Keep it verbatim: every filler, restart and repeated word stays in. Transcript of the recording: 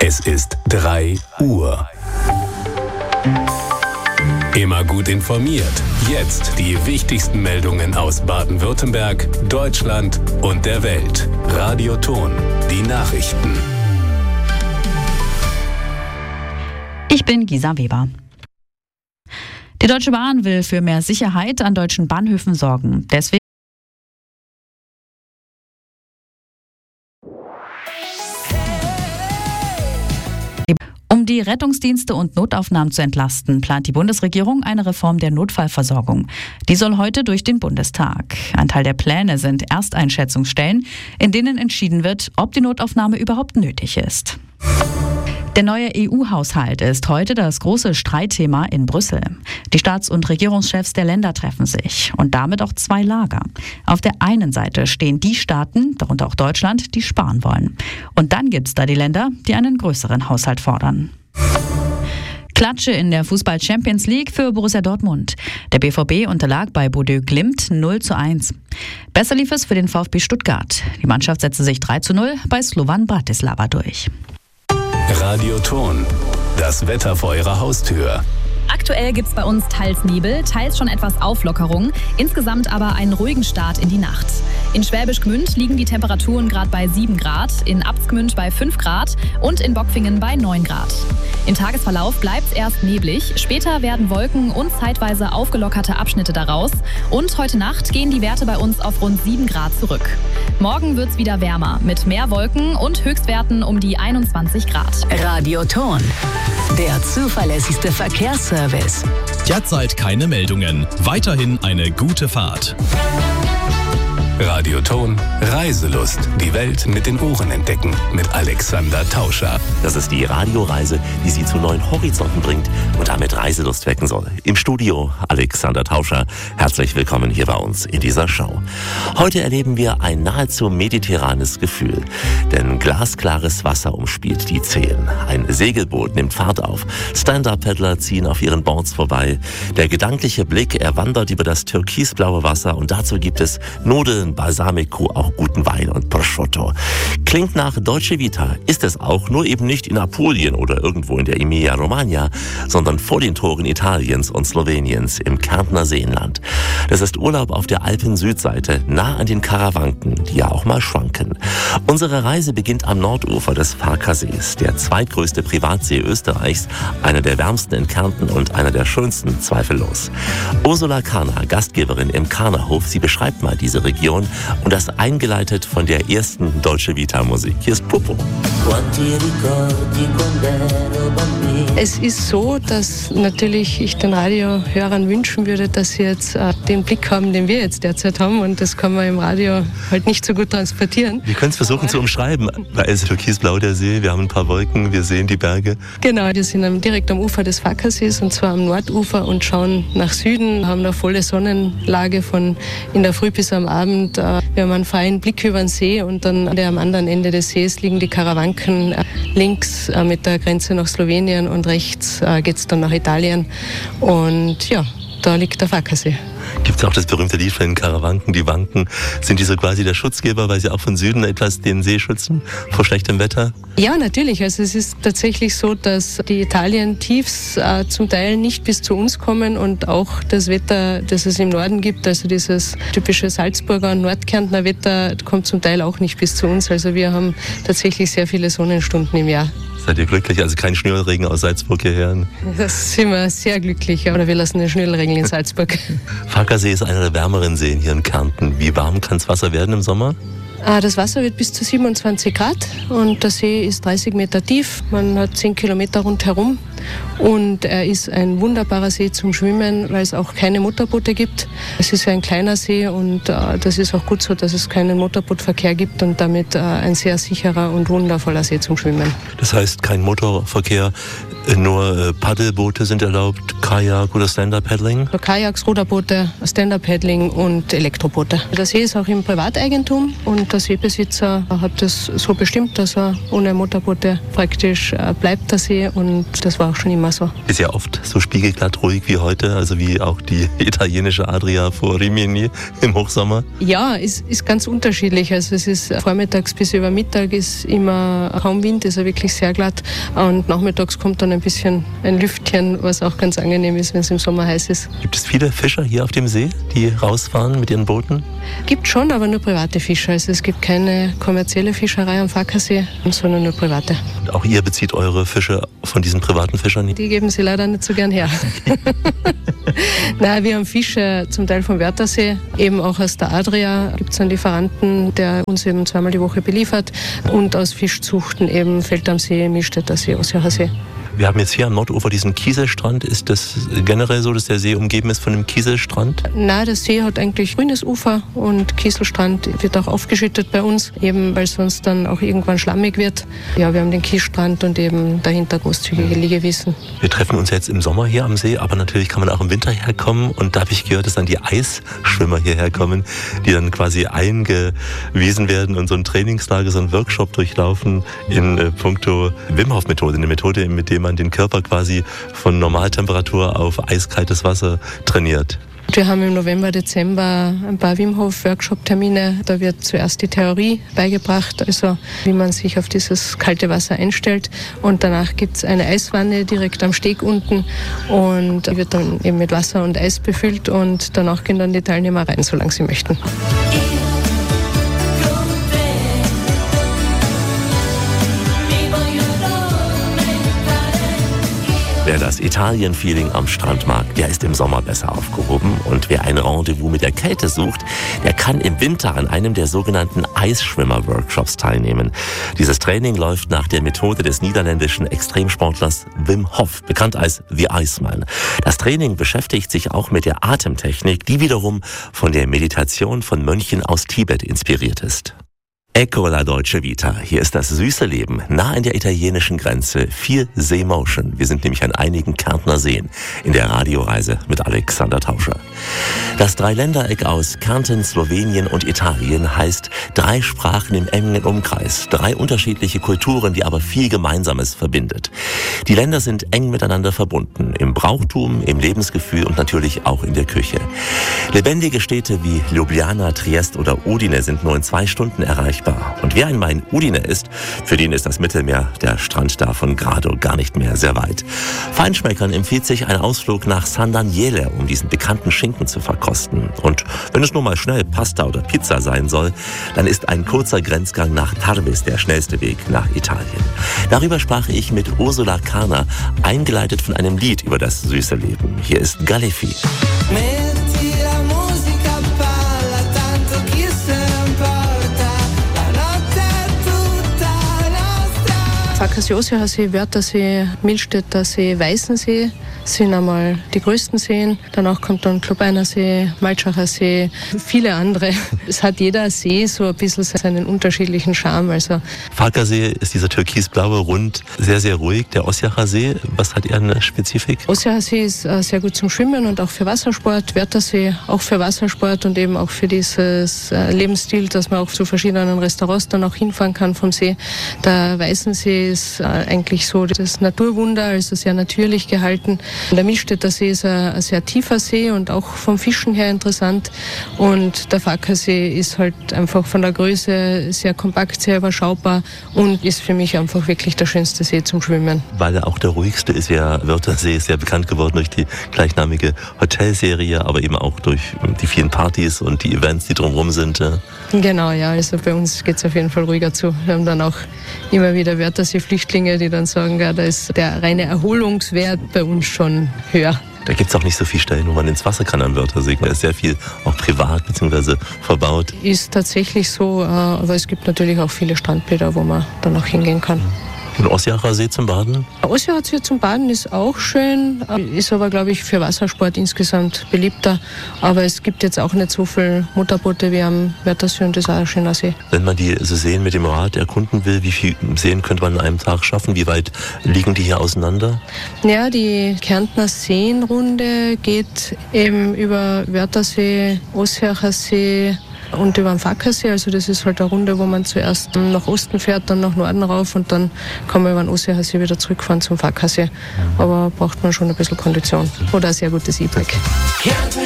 Es ist drei Uhr. Immer gut informiert. Jetzt die wichtigsten Meldungen aus Baden-Württemberg, Deutschland und der Welt. Radio Ton, die Nachrichten. Ich bin Gisa Weber. Die Deutsche Bahn will für mehr Sicherheit an deutschen Bahnhöfen sorgen. Deswegen Um die Rettungsdienste und Notaufnahmen zu entlasten, plant die Bundesregierung eine Reform der Notfallversorgung. Die soll heute durch den Bundestag. Ein Teil der Pläne sind Ersteinschätzungsstellen, in denen entschieden wird, ob die Notaufnahme überhaupt nötig ist. Der neue E U-Haushalt ist heute das große Streitthema in Brüssel. Die Staats- und Regierungschefs der Länder treffen sich und damit auch zwei Lager. Auf der einen Seite stehen die Staaten, darunter auch Deutschland, die sparen wollen. Und dann gibt es da die Länder, die einen größeren Haushalt fordern. Klatsche in der Fußball-Champions League für Borussia Dortmund. Der B V B unterlag bei Bordeaux Glimt null zu eins. Besser lief es für den VfB Stuttgart. Die Mannschaft setzte sich drei zu null bei Slovan Bratislava durch. Radio Ton, das Wetter vor Ihrer Haustür. Aktuell gibt es bei uns teils Nebel, teils schon etwas Auflockerung, insgesamt aber einen ruhigen Start in die Nacht. In Schwäbisch Gmünd liegen die Temperaturen gerade bei sieben Grad, in Abtsgmünd bei fünf Grad und in Bockfingen bei neun Grad. Im Tagesverlauf bleibt es erst neblig, später werden Wolken und zeitweise aufgelockerte Abschnitte daraus und heute Nacht gehen die Werte bei uns auf rund sieben Grad zurück. Morgen wird es wieder wärmer, mit mehr Wolken und Höchstwerten um die einundzwanzig Grad. Radio Ton, der zuverlässigste Verkehrsservice. Derzeit keine Meldungen. Weiterhin eine gute Fahrt. Radio Ton, Reiselust. Die Welt mit den Ohren entdecken. Mit Alexander Tauscher. Das ist die Radioreise, die Sie zu neuen Horizonten bringt und damit Reiselust wecken soll. Im Studio Alexander Tauscher. Herzlich willkommen hier bei uns in dieser Show. Heute erleben wir ein nahezu mediterranes Gefühl. Denn glasklares Wasser umspielt die Zehen. Ein Segelboot nimmt Fahrt auf. Stand-Up-Paddler ziehen auf ihren Boards vorbei. Der gedankliche Blick, er wandert über das türkisblaue Wasser und dazu gibt es Nudeln, Balsamico, auch guten Wein und Prosciutto. Klingt nach Dolce Vita, ist es auch, nur eben nicht in Apulien oder irgendwo in der Emilia-Romagna, sondern vor den Toren Italiens und Sloweniens im Kärntner Seenland. Das ist Urlaub auf der Alpen-Südseite, nah an den Karawanken, die ja auch mal schwanken. Unsere Reise beginnt am Nordufer des Farkasees, der zweitgrößte Privatsee Österreichs, einer der wärmsten in Kärnten und einer der schönsten, zweifellos. Ursula Karner, Gastgeberin im Karnerhof, sie beschreibt mal diese Region und das eingeleitet von der ersten Dolce Vita Musik. Hier ist Popo. Es ist so, dass natürlich ich den Radiohörern wünschen würde, dass sie jetzt äh, den Blick haben, den wir jetzt derzeit haben, und das kann man im Radio halt nicht so gut transportieren. Wir können es versuchen zu umschreiben. Da ist türkisblau der See, wir haben ein paar Wolken, wir sehen die Berge. Genau, wir sind am, direkt am Ufer des Farkasees, und zwar am Nordufer, und schauen nach Süden, haben eine volle Sonnenlage von in der Früh bis am Abend. Äh, wir haben einen freien Blick über den See, und dann am anderen Ende des Sees liegen die Karawanken, äh, links äh, mit der Grenze nach Slowenien und rechts äh, geht es dann nach Italien, und ja, da liegt der Farkasee. Gibt es auch das berühmte Lied von den Karawanken, die wanken? Sind die so quasi der Schutzgeber, weil sie auch von Süden etwas den See schützen vor schlechtem Wetter? Ja, natürlich. Also es ist tatsächlich so, dass die Italien-Tiefs äh, zum Teil nicht bis zu uns kommen, und auch das Wetter, das es im Norden gibt, also dieses typische Salzburger und Nordkärntner Wetter, kommt zum Teil auch nicht bis zu uns. Also wir haben tatsächlich sehr viele Sonnenstunden im Jahr. Seid ihr glücklich? Also kein Schnürregen aus Salzburg hierher? Das sind wir sehr glücklich. Oder wir lassen den Schnürregen in Salzburg. Farkasee ist einer der wärmeren Seen hier in Kärnten. Wie warm kann das Wasser werden im Sommer? Das Wasser wird bis zu siebenundzwanzig Grad und der See ist dreißig Meter tief. Man hat zehn Kilometer rundherum und er ist ein wunderbarer See zum Schwimmen, weil es auch keine Motorboote gibt. Es ist ein kleiner See und das ist auch gut so, dass es keinen Motorbootverkehr gibt und damit ein sehr sicherer und wundervoller See zum Schwimmen. Das heißt, kein Motorverkehr, nur Paddelboote sind erlaubt, Kajak oder Stand-Up-Paddling? Kajaks, Ruderboote, Stand-Up-Paddling und Elektroboote. Der See ist auch im Privateigentum und der Seebesitzer hat das so bestimmt, dass er ohne Motorboote praktisch bleibt, der See, und das war auch schon immer so. Ist ja oft so spiegelglatt ruhig wie heute, also wie auch die italienische Adria vor Rimini im Hochsommer? Ja, es ist ganz unterschiedlich. Also es ist vormittags bis über Mittag ist immer kaum Wind, ist ja wirklich sehr glatt. Und nachmittags kommt dann ein bisschen ein Lüftchen, was auch ganz angenehm ist, wenn es im Sommer heiß ist. Gibt es viele Fischer hier auf dem See, die rausfahren mit ihren Booten? Gibt schon, aber nur private Fischer. Also es gibt keine kommerzielle Fischerei am Farkasee, sondern nur private. Und auch ihr bezieht eure Fische von diesen privaten Fischern? Die geben sie leider nicht so gern her. Nein, wir haben Fische zum Teil vom Wörthersee, eben auch aus der Adria gibt es einen Lieferanten, der uns eben zweimal die Woche beliefert, und aus Fischzuchten eben Feld am See, Milstädter See, Osjacher See. Wir haben jetzt hier am Nordufer diesen Kieselstrand. Ist das generell so, dass der See umgeben ist von einem Kieselstrand? Nein, der See hat eigentlich grünes Ufer und Kieselstrand wird auch aufgeschüttet bei uns, eben weil sonst dann auch irgendwann schlammig wird. Ja, wir haben den Kiesstrand und eben dahinter großzügige Liegewiesen. Wir treffen uns jetzt im Sommer hier am See, aber natürlich kann man auch im Winter herkommen. Und da habe ich gehört, dass dann die Eisschwimmer hierher kommen, die dann quasi eingewiesen werden und so ein Trainingslager, so ein Workshop durchlaufen in äh, puncto Wim Hof Methode, eine Methode, mit der man den Körper quasi von Normaltemperatur auf eiskaltes Wasser trainiert. Wir haben im November, Dezember ein paar Wim Hof Workshop-Termine. Da wird zuerst die Theorie beigebracht, also wie man sich auf dieses kalte Wasser einstellt. Und danach gibt es eine Eiswanne direkt am Steg unten und die wird dann eben mit Wasser und Eis befüllt und danach gehen dann die Teilnehmer rein, solange sie möchten. Wer das Italien-Feeling am Strand mag, der ist im Sommer besser aufgehoben. Und wer ein Rendezvous mit der Kälte sucht, der kann im Winter an einem der sogenannten Eisschwimmer-Workshops teilnehmen. Dieses Training läuft nach der Methode des niederländischen Extremsportlers Wim Hof, bekannt als The Iceman. Das Training beschäftigt sich auch mit der Atemtechnik, die wiederum von der Meditation von Mönchen aus Tibet inspiriert ist. Ecco la Dolce Vita. Hier ist das süße Leben, nah an der italienischen Grenze. Viel Seemotion. Wir sind nämlich an einigen Kärntner Seen in der Radioreise mit Alexander Tauscher. Das Dreiländereck aus Kärnten, Slowenien und Italien heißt drei Sprachen im engen Umkreis. Drei unterschiedliche Kulturen, die aber viel Gemeinsames verbindet. Die Länder sind eng miteinander verbunden. Im Brauchtum, im Lebensgefühl und natürlich auch in der Küche. Lebendige Städte wie Ljubljana, Triest oder Udine sind nur in zwei Stunden erreichbar. Und wer einmal in Udine ist, für den ist das Mittelmeer, der Strand da von Grado, gar nicht mehr sehr weit. Feinschmeckern empfiehlt sich ein Ausflug nach San Daniele, um diesen bekannten Schinken zu verkosten. Und wenn es nur mal schnell Pasta oder Pizza sein soll, dann ist ein kurzer Grenzgang nach Tarbes der schnellste Weg nach Italien. Darüber sprach ich mit Ursula Karner, eingeleitet von einem Lied über das süße Leben. Hier ist Galefi. Farkasee, Osjacher See, Wörthersee, Milstädter See, Weißensee sind einmal die größten Seen. Danach kommt dann Klobeiner See, Maltschacher See, viele andere. Es hat jeder See so ein bisschen seinen unterschiedlichen Charme. Also Farkasee ist dieser türkisblaue Rund, sehr, sehr ruhig. Der Osjacher See, was hat er eine Spezifik? Osjacher See ist äh, sehr gut zum Schwimmen und auch für Wassersport. Wörthersee auch für Wassersport und eben auch für dieses äh, Lebensstil, dass man auch zu verschiedenen Restaurants dann auch hinfahren kann vom See. Der Weißensee ist äh, eigentlich so das Naturwunder, also sehr natürlich gehalten. Der Milstädter See ist ein, ein sehr tiefer See und auch vom Fischen her interessant. Und der Farkasee ist halt einfach von der Größe sehr kompakt, sehr überschaubar und ist für mich einfach wirklich der schönste See zum Schwimmen. Weil er auch der ruhigste ist. Ja, Wörthersee ist ja bekannt geworden durch die gleichnamige Hotelserie, aber eben auch durch die vielen Partys und die Events, die drumherum sind. Genau, ja, also bei uns geht es auf jeden Fall ruhiger zu. Wir haben dann auch immer wieder Wörthersee-Flüchtlinge, die dann sagen, ja, da ist der reine Erholungswert bei uns schon höher. Da gibt es auch nicht so viele Stellen, wo man ins Wasser kann am Wörthersee. Da ist sehr viel auch privat bzw. verbaut. Ist tatsächlich so, aber es gibt natürlich auch viele Strandbäder, wo man dann auch hingehen kann. Und Osjacher See zum Baden? Osjacher See zum Baden ist auch schön, ist aber, glaube ich, für Wassersport insgesamt beliebter. Aber es gibt jetzt auch nicht so viele Motorboote wie am Wörthersee und das ist auch ein schöner See. Wenn man die Seen mit dem Rad erkunden will, wie viele Seen könnte man an einem Tag schaffen? Wie weit liegen die hier auseinander? Ja, die Kärntner Seenrunde geht eben über Wörthersee, Osjacher See, und über den Fackersee. Also das ist halt eine Runde, wo man zuerst nach Osten fährt, dann nach Norden rauf und dann kann man über den Osseer See wieder zurückfahren zum Fackersee. Aber braucht man schon ein bisschen Kondition oder ein sehr gutes E-Bike.